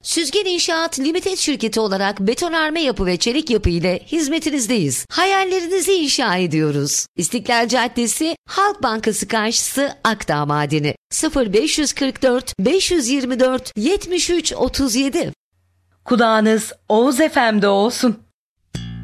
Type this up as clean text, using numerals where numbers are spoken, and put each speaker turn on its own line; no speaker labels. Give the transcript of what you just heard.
Süzgen İnşaat Limited şirketi olarak betonarme yapı ve çelik yapı ile hizmetinizdeyiz. Hayallerinizi inşa ediyoruz. İstiklal Caddesi, Halk Bankası karşısı, Akdağ Madeni. 0544 524 73 37.
Kulağınız Oğuz FM'de olsun.